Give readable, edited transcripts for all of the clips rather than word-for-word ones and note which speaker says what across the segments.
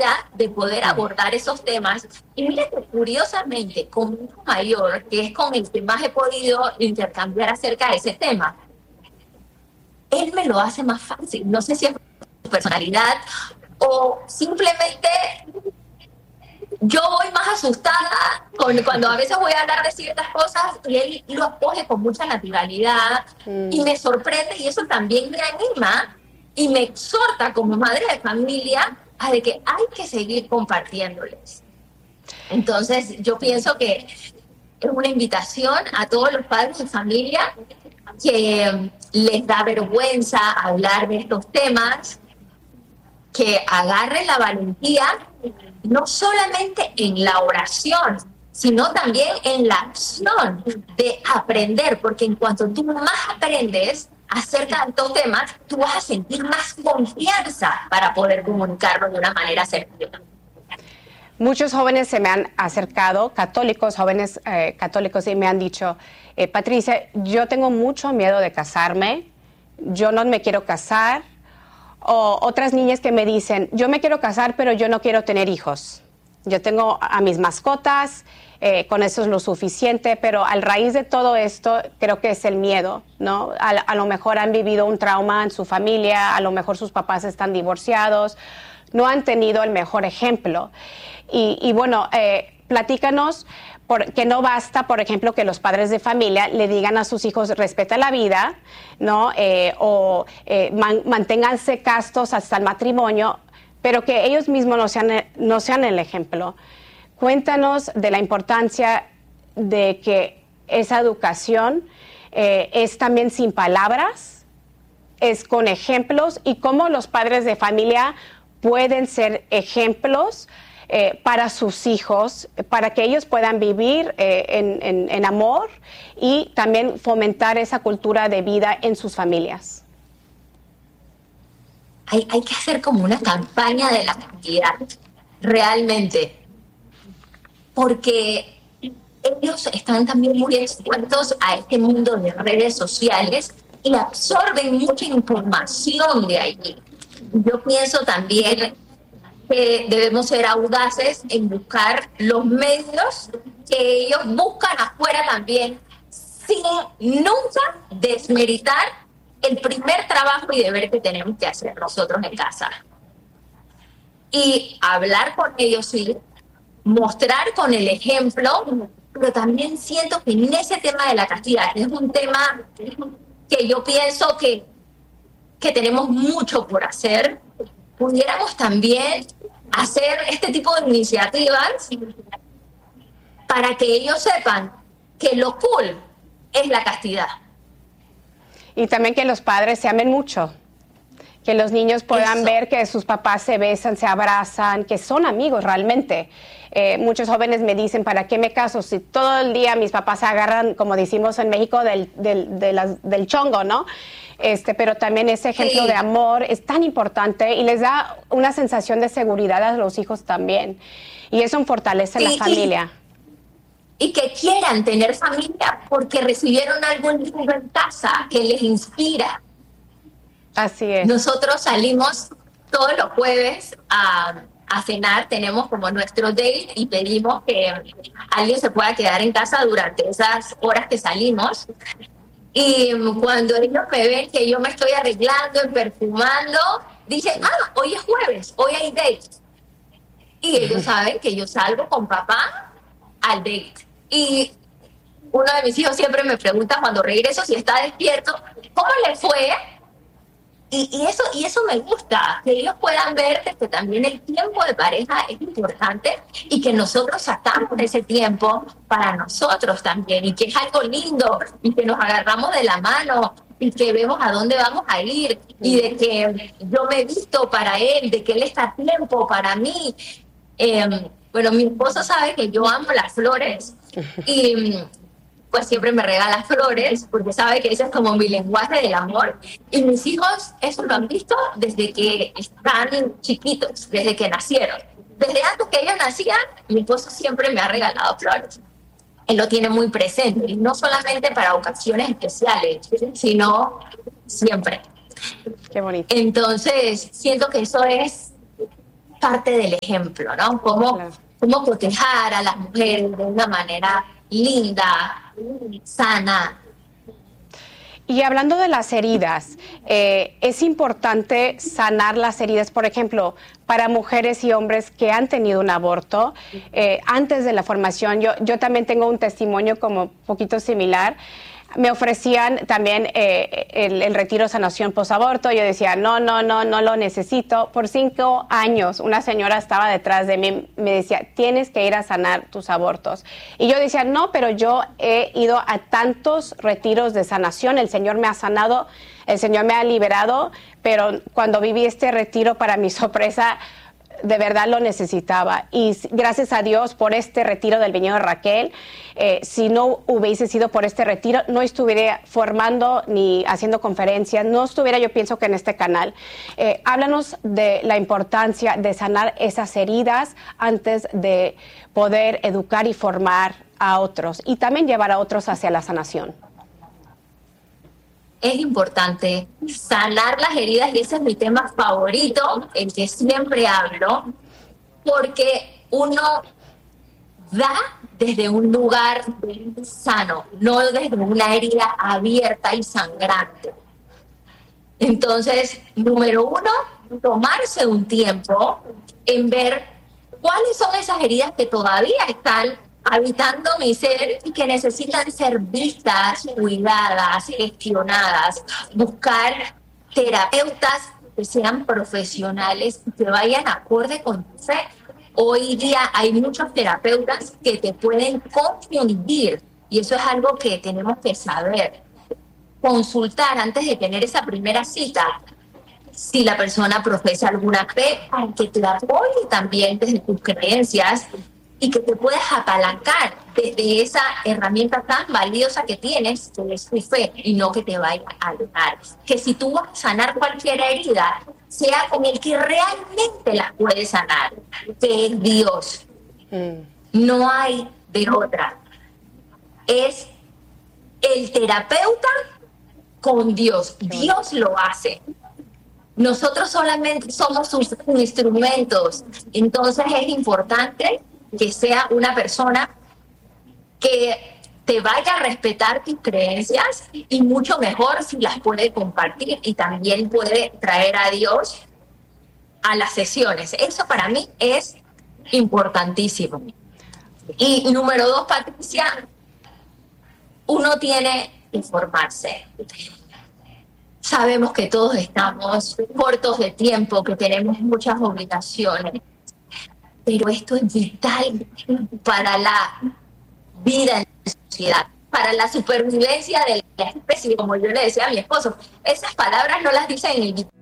Speaker 1: oportunidad de poder abordar esos temas. Y mira que curiosamente, con mi hijo mayor, que es con el que más he podido intercambiar acerca de ese tema, él me lo hace más fácil. No sé si es su personalidad o simplemente yo voy más asustada cuando a veces voy a hablar de ciertas cosas y él lo acoge con mucha naturalidad y me sorprende, y eso también me anima y me exhorta como madre de familia a de que hay que seguir compartiéndoles. Entonces yo pienso que es una invitación a todos los padres de familia que les da vergüenza hablar de estos temas, que agarren la valentía, no solamente en la oración, sino también en la acción de aprender, porque en cuanto tú más aprendes acerca de estos temas, tú vas a sentir más confianza para poder comunicarlo de una manera asertiva.
Speaker 2: Muchos jóvenes se me han acercado, católicos, jóvenes católicos, y me han dicho, Patricia, yo tengo mucho miedo de casarme, yo no me quiero casar. O otras niñas que me dicen, yo me quiero casar, pero yo no quiero tener hijos. Yo tengo a mis mascotas, con eso es lo suficiente, pero a raíz de todo esto creo que es el miedo, ¿no? A lo mejor han vivido un trauma en su familia, a lo mejor sus papás están divorciados, no han tenido el mejor ejemplo. Y bueno, platícanos, porque no basta, por ejemplo, que los padres de familia le digan a sus hijos, respeta la vida, ¿no? Manténganse castos hasta el matrimonio, pero que ellos mismos no sean el ejemplo. Cuéntanos de la importancia de que esa educación es también sin palabras, es con ejemplos, y cómo los padres de familia pueden ser ejemplos para sus hijos, para que ellos puedan vivir en amor y también fomentar esa cultura de vida en sus familias.
Speaker 1: Hay que hacer como una campaña de la castidad, realmente, porque ellos están también muy expuestos a este mundo de redes sociales y absorben mucha información de allí. Yo pienso también que debemos ser audaces en buscar los medios que ellos buscan afuera también, sin nunca desmeritar el primer trabajo y deber que tenemos que hacer nosotros en casa. Y hablar con ellos, sí, mostrar con el ejemplo, pero también siento que en ese tema de la castidad es un tema que yo pienso que tenemos mucho por hacer. Pudiéramos también hacer este tipo de iniciativas para que ellos sepan que lo cool es la castidad.
Speaker 2: Y también que los padres se amen mucho, que los niños puedan ver que sus papás se besan, se abrazan, que son amigos realmente. Muchos jóvenes me dicen, ¿para qué me caso? Si todo el día mis papás se agarran, como decimos en México, del chongo, ¿no? Pero también ese ejemplo de amor es tan importante y les da una sensación de seguridad a los hijos también. Y eso fortalece la familia.
Speaker 1: Y que quieran tener familia porque recibieron algo en casa que les inspira.
Speaker 2: Así es.
Speaker 1: Nosotros salimos todos los jueves a cenar, tenemos como nuestro date y pedimos que alguien se pueda quedar en casa durante esas horas que salimos. Y cuando ellos me ven que yo me estoy arreglando y perfumando, dicen, hoy es jueves, hoy hay date. Y ellos saben que yo salgo con papá al date. Y uno de mis hijos siempre me pregunta cuando regreso si está despierto, ¿cómo le fue? Y eso me gusta, que ellos puedan ver que también el tiempo de pareja es importante y que nosotros sacamos ese tiempo para nosotros también, y que es algo lindo, y que nos agarramos de la mano y que vemos a dónde vamos a ir, y de que yo me visto para él, de que él está a tiempo para mí. Bueno, mi esposo sabe que yo amo las flores y pues siempre me regala flores porque sabe que ese es como mi lenguaje del amor. Y mis hijos eso lo han visto desde que están chiquitos, desde que nacieron. Desde antes que ellos nacían, mi esposo siempre me ha regalado flores. Él lo tiene muy presente, y no solamente para ocasiones especiales, sino siempre.
Speaker 2: Qué bonito.
Speaker 1: Entonces, siento que eso es parte del ejemplo, ¿no? Cómo proteger a las mujeres de una manera linda, sana.
Speaker 2: Y hablando de las heridas, es importante sanar las heridas, por ejemplo, para mujeres y hombres que han tenido un aborto antes de la formación. Yo también tengo un testimonio como un poquito similar. Me ofrecían también el retiro sanación posaborto. Yo decía, no lo necesito. Por 5 años una señora estaba detrás de mí, me decía, tienes que ir a sanar tus abortos. Y yo decía, no, pero yo he ido a tantos retiros de sanación, el Señor me ha sanado, el Señor me ha liberado, pero cuando viví este retiro, para mi sorpresa, de verdad lo necesitaba. Y gracias a Dios por este retiro del Viñedo de Raquel. Si no hubiese sido por este retiro, no estuviera formando ni haciendo conferencias, no estuviera, yo pienso, que en este canal. Háblanos de la importancia de sanar esas heridas antes de poder educar y formar a otros y también llevar a otros hacia la sanación.
Speaker 1: Es importante sanar las heridas y ese es mi tema favorito, el que siempre hablo, porque uno da desde un lugar sano, no desde una herida abierta y sangrante. Entonces, número 1, tomarse un tiempo en ver cuáles son esas heridas que todavía están habitando mi ser y que necesitan ser vistas, cuidadas, gestionadas, buscar terapeutas que sean profesionales y que vayan acorde con tu fe. Hoy día hay muchos terapeutas que te pueden confundir y eso es algo que tenemos que saber. Consultar antes de tener esa primera cita si la persona profesa alguna fe, para que te apoye también desde tus creencias y que te puedas apalancar desde esa herramienta tan valiosa que tienes, que es tu fe, y no que te vaya a alejar. Que si tú vas a sanar cualquier herida, sea con el que realmente las puede sanar, que es Dios. No hay de otra. Es el terapeuta con Dios. Dios lo hace. Nosotros solamente somos sus instrumentos. Entonces es importante que sea una persona que te vaya a respetar tus creencias y mucho mejor si las puede compartir y también puede traer a Dios a las sesiones. Eso para mí es importantísimo. Y número 2, Patricia, uno tiene que informarse. Sabemos que todos estamos cortos de tiempo, que tenemos muchas obligaciones, pero esto es vital para la vida en la sociedad, para la supervivencia de la especie, como yo le decía a mi esposo. Esas palabras no las dicen en el...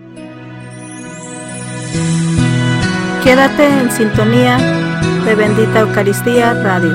Speaker 3: Quédate en sintonía de Bendita Eucaristía Radio.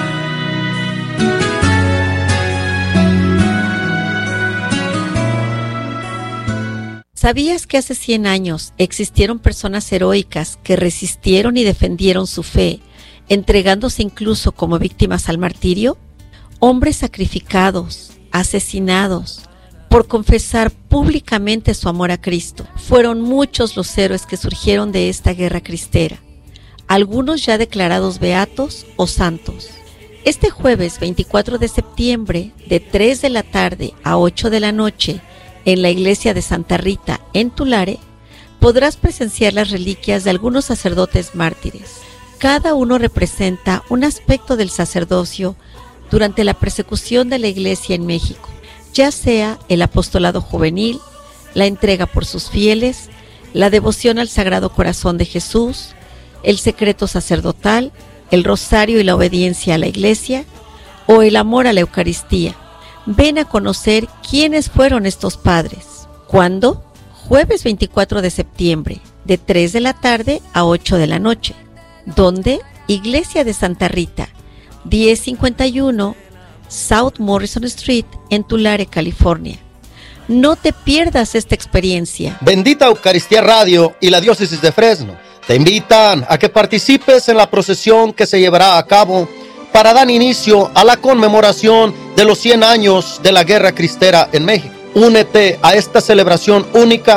Speaker 4: ¿Sabías que hace 100 años existieron personas heroicas que resistieron y defendieron su fe, entregándose incluso como víctimas al martirio? Hombres sacrificados, asesinados, por confesar públicamente su amor a Cristo. Fueron muchos los héroes que surgieron de esta guerra cristera, algunos ya declarados beatos o santos. Este jueves 24 de septiembre, de 3 de la tarde a 8 de la noche, en la iglesia de Santa Rita, en Tulare, podrás presenciar las reliquias de algunos sacerdotes mártires. Cada uno representa un aspecto del sacerdocio durante la persecución de la iglesia en México, ya sea el apostolado juvenil, la entrega por sus fieles, la devoción al Sagrado Corazón de Jesús, el secreto sacerdotal, el rosario y la obediencia a la iglesia, o el amor a la Eucaristía. Ven a conocer quiénes fueron estos padres. ¿Cuándo? Jueves 24 de septiembre, de 3 de la tarde a 8 de la noche. ¿Dónde? Iglesia de Santa Rita, 1051 South Morrison Street, en Tulare, California. No te pierdas esta experiencia.
Speaker 5: Bendita Eucaristía Radio y la Diócesis de Fresno te invitan a que participes en la procesión que se llevará a cabo para dar inicio a la conmemoración de los 100 años de la Guerra Cristera en México. Únete a esta celebración única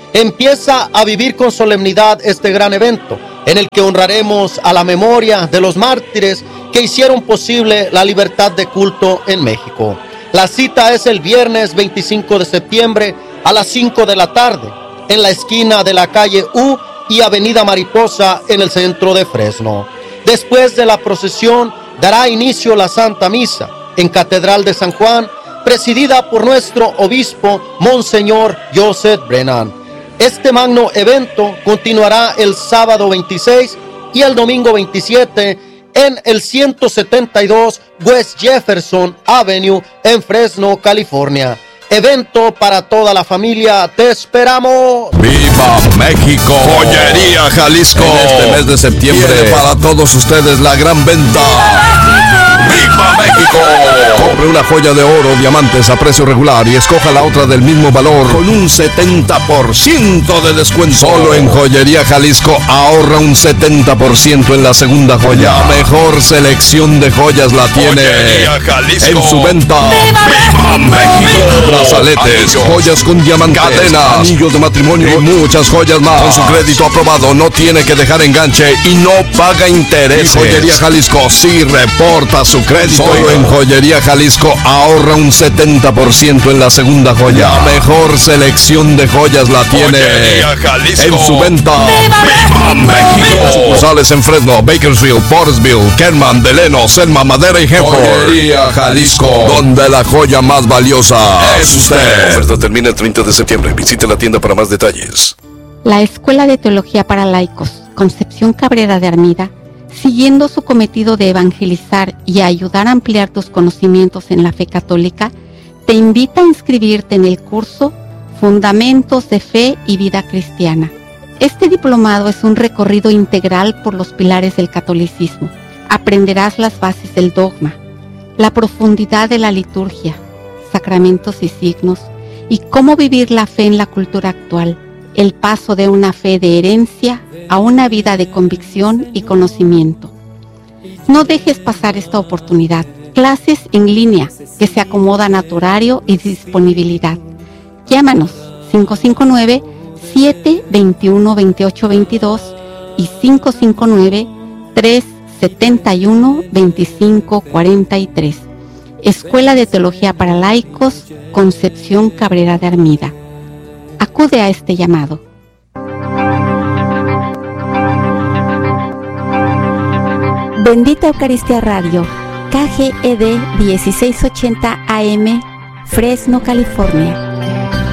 Speaker 5: empieza a vivir con solemnidad este gran evento, en el que honraremos a la memoria de los mártires que hicieron posible la libertad de culto en México. La cita es el viernes 25 de septiembre a las 5 de la tarde, en la esquina de la calle U y Avenida Mariposa, en el centro de Fresno. Después de la procesión, dará inicio la Santa Misa en Catedral de San Juan, presidida por nuestro obispo, Monseñor Joseph Brennan. Este magno evento continuará el sábado 26 y el domingo 27 en el 172 West Jefferson Avenue en Fresno, California. Evento para toda la familia, te esperamos.
Speaker 6: ¡Viva México! Joyería Jalisco. En este mes de septiembre tiene para todos ustedes la gran venta. ¡Viva México! Compre una joya de oro, diamantes a precio regular y escoja la otra del mismo valor con un 70% de descuento. Solo en Joyería Jalisco ahorra un 70% en la segunda joya. La mejor selección de joyas la tiene en su venta. ¡Viva México! Brazaletes, joyas con diamantes, cadenas, anillos de matrimonio y muchas joyas más. Con su crédito aprobado no tiene que dejar enganche y no paga intereses. Y Joyería Jalisco sí reporta su crédito. Solo en Joyería Jalisco ahorra un 70% en la segunda joya. La mejor selección de joyas la tiene en su venta. ¡Viva México! Sucursales en Fresno, Bakersfield, Portersville, Kerman, Deleno, Selma, Madera y Jefo. Joyería Jalisco, donde la joya más valiosa es usted. La oferta termina el 30 de septiembre. Visite la tienda para más detalles.
Speaker 4: La Escuela de Teología para Laicos, Concepción Cabrera de Armida, siguiendo su cometido de evangelizar y ayudar a ampliar tus conocimientos en la fe católica, te invita a inscribirte en el curso Fundamentos de Fe y Vida Cristiana. Este diplomado es un recorrido integral por los pilares del catolicismo. Aprenderás las bases del dogma, la profundidad de la liturgia, sacramentos y signos, y cómo vivir la fe en la cultura actual, el paso de una fe de herencia a una vida de convicción y conocimiento. No dejes pasar esta oportunidad. Clases en línea que se acomodan a tu horario y disponibilidad. Llámanos 559-721-2822 y 559-371-2543. Escuela de Teología para Laicos, Concepción Cabrera de Armida. Acude a este llamado.
Speaker 7: Bendita Eucaristía Radio, KGED 1680 AM, Fresno, California.